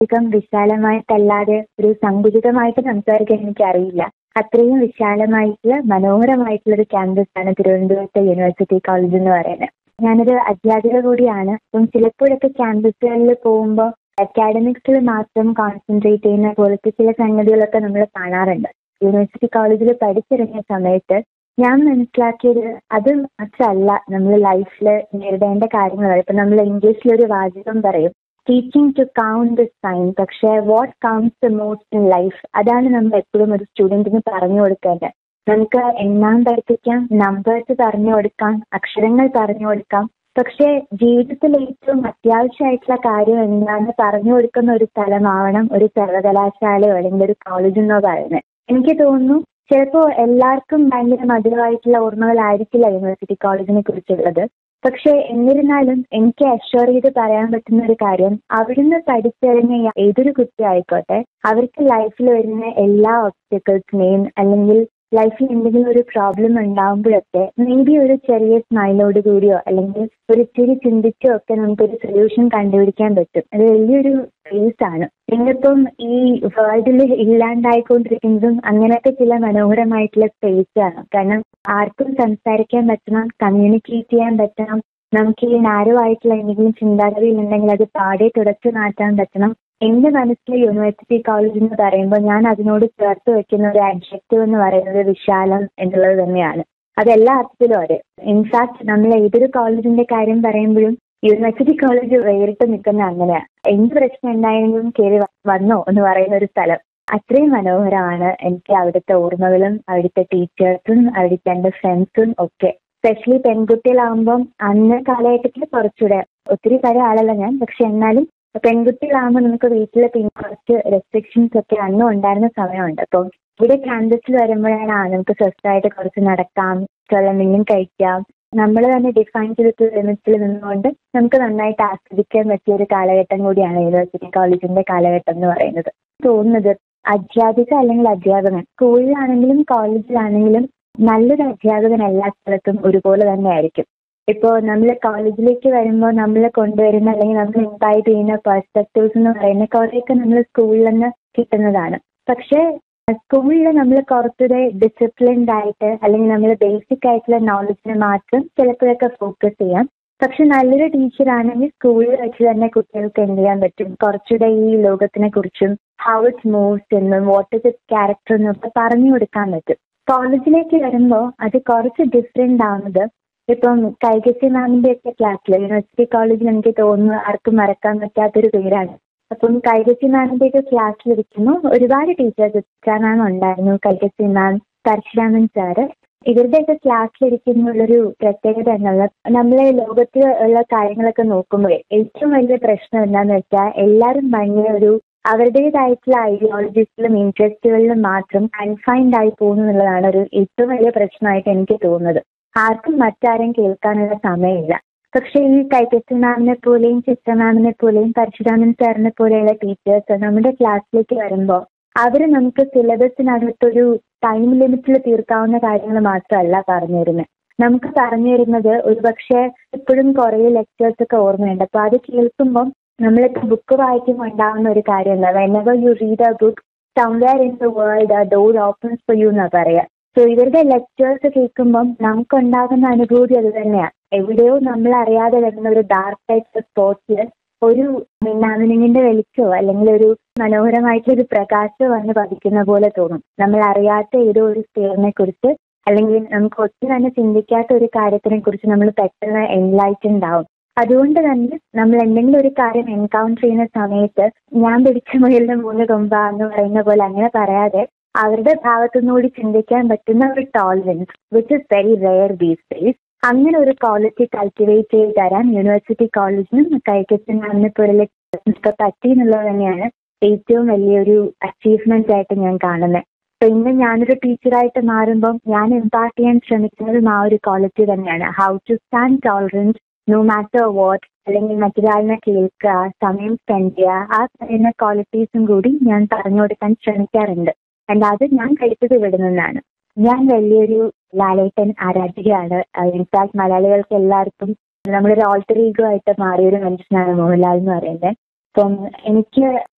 അധികം വിശാലമായിട്ടല്ലാതെ ഒരു സങ്കുചിതമായിട്ട് സംസാരിക്കാൻ എനിക്കറിയില്ല. അത്രയും വിശാലമായിട്ടുള്ള മനോഹരമായിട്ടുള്ള ഒരു ക്യാമ്പസാണ് തിരുവനന്തപുരത്തെ യൂണിവേഴ്സിറ്റി കോളേജ് എന്ന് പറയുന്നത്. ഞാനൊരു അധ്യാപിക കൂടിയാണ്. അപ്പം ചിലപ്പോഴൊക്കെ ക്യാമ്പസുകളിൽ പോകുമ്പോൾ അക്കാഡമിക്സിൽ മാത്രം കോൺസെൻട്രേറ്റ് ചെയ്യുന്ന പോലത്തെ ചില സംഗതികളൊക്കെ നമ്മൾ കാണാറുണ്ട്. യൂണിവേഴ്സിറ്റി കോളേജിൽ പഠിച്ചിറങ്ങിയ സമയത്ത് ഞാൻ മനസ്സിലാക്കിയത് അത് മാത്രമല്ല നമ്മൾ ലൈഫിൽ നേരിടേണ്ട കാര്യങ്ങൾ. ഇപ്പം നമ്മൾ ഇംഗ്ലീഷിലൊരു വാചകം പറയും, teaching to count the sign. പക്ഷേ what counts the most in life, അതാണ് നമ്മൾ എപ്പോഴും ഒരു സ്റ്റുഡൻറ്റിന് പറഞ്ഞു കൊടുക്കേണ്ടത്. നമുക്ക് എണ്ണാൻ പഠിപ്പിക്കാം, നമ്പേഴ്സ് പറഞ്ഞു കൊടുക്കാം, അക്ഷരങ്ങൾ പറഞ്ഞു കൊടുക്കാം. പക്ഷേ ജീവിതത്തിൽ ഏറ്റവും അത്യാവശ്യമായിട്ടുള്ള കാര്യം എന്താണെന്ന് പറഞ്ഞു കൊടുക്കുന്ന ഒരു സ്ഥലമാവണം ഒരു സർവകലാശാലയോ അല്ലെങ്കിൽ ഒരു കോളേജ് എന്നോ പറയുന്നത്. എനിക്ക് തോന്നുന്നു ചിലപ്പോൾ എല്ലാവർക്കും ഭയങ്കര മധുരമായിട്ടുള്ള ഓർമ്മകളായിരിക്കില്ല യൂണിവേഴ്സിറ്റി കോളേജിനെ കുറിച്ചുള്ളത്. പക്ഷെ എന്നിരുന്നാലും എനിക്ക് അഷ്വർ ചെയ്ത് പറയാൻ പറ്റുന്ന ഒരു കാര്യം, അവിടുന്ന് പഠിച്ചിറങ്ങിയ ഏതൊരു കുട്ടി ആയിക്കോട്ടെ അവർക്ക് ലൈഫിൽ വരുന്ന എല്ലാ ഒബ്സ്റ്റക്കിൾസിനെയും അല്ലെങ്കിൽ ലൈഫിൽ എന്തെങ്കിലും ഒരു പ്രോബ്ലം ഉണ്ടാകുമ്പോഴൊക്കെ മേ ബി ഒരു ചെറിയ സ്മൈലോട് കൂടിയോ അല്ലെങ്കിൽ ഒരു ഇച്ചിരി ചിന്തിച്ചോ ഒക്കെ നമുക്കൊരു സൊല്യൂഷൻ കണ്ടുപിടിക്കാൻ പറ്റും. അത് വലിയൊരു സ്പേസ് ആണ്. ഇന്നിപ്പം ഈ വേൾഡിൽ ഇല്ലാണ്ടായിക്കൊണ്ടിരിക്കുന്നതും അങ്ങനത്തെ ചില മനോഹരമായിട്ടുള്ള സ്പേസ് ആണ്. കാരണം ആർക്കും സംസാരിക്കാൻ പറ്റണം, കമ്മ്യൂണിക്കേറ്റ് ചെയ്യാൻ പറ്റണം. നമുക്ക് ഈ നാരോ ആയിട്ടുള്ള എന്തെങ്കിലും ചിന്താഗതി ഉണ്ടെങ്കിൽ അത് പാടെ തുടച്ചു മാറ്റാൻ പറ്റണം. എന്റെ മനസ്സിൽ യൂണിവേഴ്സിറ്റി കോളേജ് എന്ന് പറയുമ്പോൾ ഞാൻ അതിനോട് ചേർത്ത് വെക്കുന്ന ഒരു അഡ്ജക്റ്റീവ് എന്ന് പറയുന്നത് വിശാലം എന്നുള്ളത് തന്നെയാണ്. അതെല്ലാ അർത്ഥത്തിലും അതെ. ഇൻഫാക്ട് നമ്മൾ ഏതൊരു കോളേജിന്റെ കാര്യം പറയുമ്പോഴും യൂണിവേഴ്സിറ്റി കോളേജ് വേറിട്ട് നിൽക്കുന്ന അങ്ങനെയാണ്. എന്ത് പ്രശ്നം ഉണ്ടായെങ്കിലും കയറി വന്നോ എന്ന് പറയുന്ന ഒരു സ്ഥലം. അത്രയും മനോഹരമാണ്. എനിക്ക് അവിടുത്തെ ഓർമ്മകളും അവിടുത്തെ ടീച്ചേഴ്സും അവിടുത്തെ എൻ്റെ ഫ്രണ്ട്സും ഒക്കെ. സ്പെഷ്യലി പെൺകുട്ടികളാകുമ്പം അന്ന് കാലഘട്ടത്തിൽ കുറച്ചുകൂടെ, ഒത്തിരി കാര്യം ആളല്ല ഞാൻ, പക്ഷെ എന്നാലും പെൺകുട്ടികളാകുമ്പോൾ നമുക്ക് വീട്ടിൽ പിന്നെ കുറച്ച് റെസ്ട്രിക്ഷൻസ് ഒക്കെ അന്നും ഉണ്ടായിരുന്ന സമയമുണ്ട്. അപ്പം ഇവിടെ ക്യാമ്പസിൽ വരുമ്പോഴാണ് നമുക്ക് സ്വസ്ഥമായിട്ട് കുറച്ച് നടക്കാം, എന്തെങ്കിലും കഴിക്കാം. നമ്മൾ തന്നെ ഡിഫൈൻ ചെയ്തിട്ടുള്ള ലിമിറ്റ്സിൽ നിന്നുകൊണ്ട് നമുക്ക് നന്നായിട്ട് ആസ്വദിക്കാൻ പറ്റിയ ഒരു കാലഘട്ടം കൂടിയാണ് യൂണിവേഴ്സിറ്റി കോളേജിന്റെ കാലഘട്ടം എന്ന് പറയുന്നത്. തോന്നുന്നത് അധ്യാപിക അല്ലെങ്കിൽ അധ്യാപകൻ സ്കൂളിലാണെങ്കിലും കോളേജിലാണെങ്കിലും നല്ലൊരു അധ്യാപകൻ എല്ലാ സ്ഥലത്തും ഒരുപോലെ തന്നെ ആയിരിക്കും. ഇപ്പോൾ നമ്മൾ കോളേജിലേക്ക് വരുമ്പോൾ നമ്മൾ കൊണ്ടുവരുന്ന അല്ലെങ്കിൽ നമ്മൾ ഇൻവൈറ്റ് ചെയ്യുന്ന പെർസ്പെക്റ്റീവ്സ് എന്ന് പറയുന്ന കുറേയൊക്കെ നമ്മൾ സ്കൂളിൽ നിന്ന് കിട്ടുന്നതാണ്. പക്ഷേ സ്കൂളിൽ നമ്മൾ കുറച്ചുകൂടെ ഡിസിപ്ലിൻഡ് ആയിട്ട് അല്ലെങ്കിൽ നമ്മൾ ബേസിക് ആയിട്ടുള്ള നോളജിനെ മാത്രം ചിലപ്പോഴൊക്കെ ഫോക്കസ് ചെയ്യാം. പക്ഷെ നല്ലൊരു ടീച്ചറാണെങ്കിൽ സ്കൂളിൽ വെച്ച് തന്നെ കുട്ടികൾക്ക് എന്ത് ചെയ്യാൻ പറ്റും, കുറച്ചുകൂടെ ഈ ലോകത്തിനെ കുറിച്ചും ഹൗ ഇറ്റ് മൂവ്സ് എന്നും വാട്ട് ഇസ് ഇറ്റ് ക്യാരക്ടർ എന്നൊക്കെ പറഞ്ഞു കൊടുക്കാൻ പറ്റും. കോളേജിലേക്ക് വരുമ്പോൾ അത് കുറച്ച് ഡിഫറെൻ്റ് ആവുന്നത്, ഇപ്പം കൈകസി മാമിന്റെ ഒക്കെ ക്ലാസ്സിൽ യൂണിവേഴ്സിറ്റി കോളേജിൽ എനിക്ക് തോന്നുന്നു ആർക്കും മറക്കാൻ പറ്റാത്തൊരു പേരാണ്. അപ്പം കൈകസി മാമിന്റെ ഒക്കെ ക്ലാസ്സിലിരിക്കുമ്പോൾ ഒരുപാട് ടീച്ചേഴ്സ് മാം ഉണ്ടായിരുന്നു, കൈകസി മാം, പരശുരാമൻ സാറ്. ഇവരുടെയൊക്കെ ക്ലാസ്സിലിരിക്കുന്നുള്ളൊരു പ്രത്യേകത എന്നുള്ളത്, നമ്മളെ ലോകത്തിൽ ഉള്ള കാര്യങ്ങളൊക്കെ നോക്കുമ്പോൾ ഏറ്റവും വലിയ പ്രശ്നം എന്താണെന്ന് വെച്ചാൽ എല്ലാവരും ഭയങ്കര ഒരു അവരുടേതായിട്ടുള്ള ഐഡിയോളജീസിലും ഇൻട്രസ്റ്റുകളിലും മാത്രം കൺഫൈൻഡ് ആയി പോകുന്നു എന്നുള്ളതാണ് ഒരു ഏറ്റവും വലിയ പ്രശ്നമായിട്ട് എനിക്ക് തോന്നുന്നത്. ആർക്കും മറ്റാരും കേൾക്കാനുള്ള സമയമില്ല. പക്ഷെ ഈ കൈകസി മാമിനെ പോലെയും ചിത്ര മാമിനെ പോലെയും പരശുരാമൻ സാറിനെ പോലെയുള്ള ടീച്ചേഴ്സ് നമ്മുടെ ക്ലാസ്സിലേക്ക് വരുമ്പോൾ അവർ നമുക്ക് സിലബസിനകത്തൊരു ടൈം ലിമിറ്റിൽ തീർക്കാവുന്ന കാര്യങ്ങൾ മാത്രമല്ല പറഞ്ഞു തരുന്നത്. നമുക്ക് പറഞ്ഞു തരുന്നത് ഒരുപക്ഷെ ഇപ്പോഴും കുറേ ലെക്ചേഴ്സ് ഒക്കെ ഓർമ്മയുണ്ട്. അപ്പോൾ അത് കേൾക്കുമ്പം നമ്മളിപ്പോൾ ബുക്ക് വായിക്കുമ്പോൾ ഉണ്ടാകുന്ന ഒരു കാര്യമല്ല, whenever you read a book, somewhere in the world a door opens for you എന്നാ പറയുക. സോ ഇവരുടെ ലെക്ചേഴ്സ് കേൾക്കുമ്പം നമുക്കുണ്ടാകുന്ന അനുഭൂതി അത് തന്നെയാണ്. എവിടെയോ നമ്മൾ അറിയാതെ വരുന്ന ഒരു ഡാർക്ക് ടൈപ്പ് സ്പോട്ടിൽ ഒരു മിന്നാമിനിങ്ങിന്റെ വെളിച്ചോ അല്ലെങ്കിൽ ഒരു മനോഹരമായിട്ടൊരു പ്രകാശം വന്ന് പതിക്കുന്ന പോലെ തോന്നും. നമ്മൾ അറിയാത്ത ഏതോ ഒരു സ്പെയറിനെ കുറിച്ച് അല്ലെങ്കിൽ നമുക്ക് ഒത്തിരി തന്നെ ചിന്തിക്കാത്ത ഒരു കാര്യത്തിനെ കുറിച്ച് നമ്മൾ പെട്ടെന്ന് എൻലൈറ്റൻഡ് ആവും. അതുകൊണ്ട് തന്നെ നമ്മൾ എന്തെങ്കിലും ഒരു കാര്യം എൻകൗണ്ടർ ചെയ്യുന്ന സമയത്ത് ഞാൻ പിടിച്ച മുയലിന്റെ 3 കൊമ്പ എന്ന് പറയുന്ന പോലെ അങ്ങനെ പറയാതെ അവരുടെ ഭാഗത്തുനിന്നുകൂടി ചിന്തിക്കാൻ പറ്റുന്ന ഒരു tolerance which is very rare these days. അങ്ങനെ ഒരു ക്വാളിറ്റി കൾട്ടിവേറ്റ് ചെയ്ത് തരാൻ യൂണിവേഴ്സിറ്റി കോളേജിനും കൈകസി മാമിനെ പോലെ പറ്റി എന്നുള്ളത് തന്നെയാണ് ഏറ്റവും വലിയൊരു അച്ചീവ്മെന്റ് ആയിട്ട് ഞാൻ കാണുന്നത്. പിന്നെ ഞാനൊരു ടീച്ചറായിട്ട് മാറുമ്പം ഞാൻ ഇമ്പാർട്ട് ചെയ്യാൻ ശ്രമിക്കുന്നതും ആ ഒരു ക്വാളിറ്റി തന്നെയാണ്. How to stand tolerance no matter what, അല്ലെങ്കിൽ മറ്റൊരാളിനെ കേൾക്കുക, സമയം സ്പെൻഡ് ചെയ്യുക, ആ പറയുന്ന ക്വാളിറ്റീസും കൂടി ഞാൻ പറഞ്ഞു കൊടുക്കാൻ ശ്രമിക്കാറുണ്ട്. ആൻഡ് അത് ഞാൻ കഴിച്ചത് വിടുന്നതാണ്. ഞാൻ വലിയൊരു ലാലേട്ടൻ ആരാധികയാണ്. ഇൻഫാക്ട് മലയാളികൾക്ക് എല്ലാവർക്കും നമ്മളൊരു ആൾട്ടർ ഈഗോ ആയിട്ട് മാറിയൊരു മനുഷ്യനാണ് മോഹൻലാൽ എന്ന് പറയുന്നത്. അപ്പം എനിക്ക്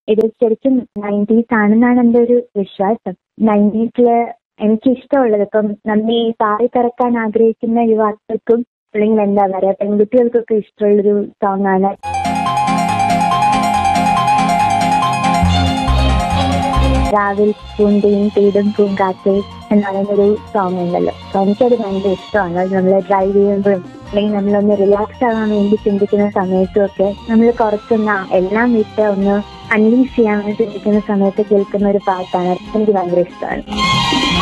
ഇത് ശരിക്കും 90s ആണെന്നാണ് എൻ്റെ ഒരു വിശ്വാസം. 90s എനിക്കിഷ്ടമുള്ളത് ഇപ്പം നമ്മൾ ഈ പാറി പറക്കാൻ ആഗ്രഹിക്കുന്ന യുവാക്കൾക്കും അല്ലെങ്കിൽ എന്താ പറയുക പെൺകുട്ടികൾക്കൊക്കെ ഇഷ്ടമുള്ളൊരു സോങ് ആണ്. രാവിൽ പൂന്തേൻ തേടും പൂങ്കാറ്റേ എന്ന് പറയുന്നൊരു സോങ് ഉണ്ടല്ലോ. അപ്പൊ എനിക്കത് ഭയങ്കര ഇഷ്ടമാണ്. അത് നമ്മൾ ഡ്രൈവ് ചെയ്യുമ്പോഴും അല്ലെങ്കിൽ നമ്മളൊന്ന് റിലാക്സ് ആവാൻ വേണ്ടി ചിന്തിക്കുന്ന സമയത്തും ഒക്കെ നമ്മൾ കുറച്ചൊന്ന് എല്ലാം വിട്ട് ഒന്ന് അൺലീഷ് ചെയ്യാൻ വേണ്ടി ചിന്തിക്കുന്ന സമയത്ത് കേൾക്കുന്ന ഒരു പാട്ടാണ്. എനിക്ക് ഭയങ്കര ഇഷ്ടമാണ്.